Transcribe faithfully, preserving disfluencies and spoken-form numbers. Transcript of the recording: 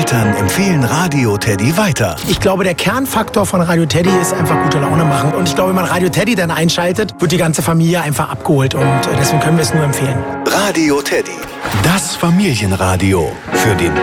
Eltern empfehlen Radio Teddy weiter. Ich glaube, der Kernfaktor von Radio Teddy ist einfach gute Laune machen. Und ich glaube, wenn man Radio Teddy dann einschaltet, wird die ganze Familie einfach abgeholt. Und deswegen können wir es nur empfehlen. Radio Teddy, das Familienradio für den